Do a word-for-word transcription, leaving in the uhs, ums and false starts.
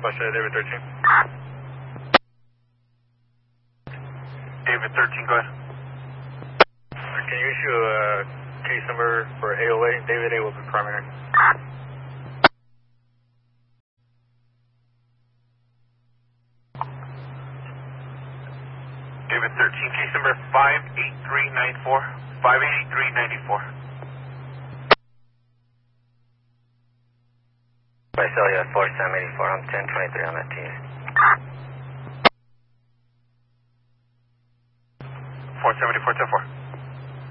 Flush uh, David thirteen. David thirteen, go ahead. Can you issue a case number for A O A? David A will be primary. David thirteen, case number five eight three nine four. five eight three nine four. Visalia four seven eight four, I'm ten twenty-three on that T. four seven four ten four.